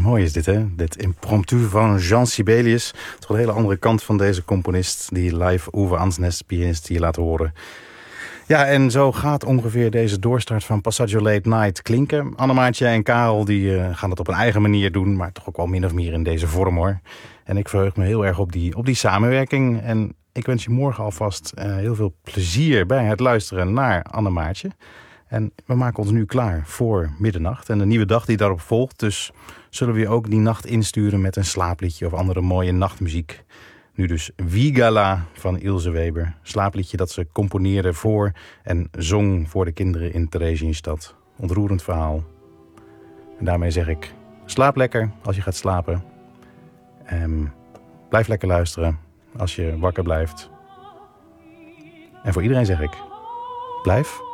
Mooi is dit, hè? Dit impromptu van Jean Sibelius. Toch een hele andere kant van deze componist. Die live Uwe Ansnes pianist die je laat horen. Ja, en zo gaat ongeveer deze doorstart van Passaggio Late Night klinken. Annemaatje en Karel die gaan het op een eigen manier doen. Maar toch ook wel min of meer in deze vorm, hoor. En ik verheug me heel erg op die samenwerking. En ik wens je morgen alvast heel veel plezier bij het luisteren naar Annemaatje. En we maken ons nu klaar voor middernacht en de nieuwe dag die daarop volgt. Dus zullen we je ook die nacht insturen met een slaapliedje of andere mooie nachtmuziek. Nu dus Wiegala van Ilse Weber. Slaapliedje dat ze componeerde voor en zong voor de kinderen in Theresienstadt. Ontroerend verhaal. En daarmee zeg ik, slaap lekker als je gaat slapen. Blijf lekker luisteren als je wakker blijft. En voor iedereen zeg ik, blijf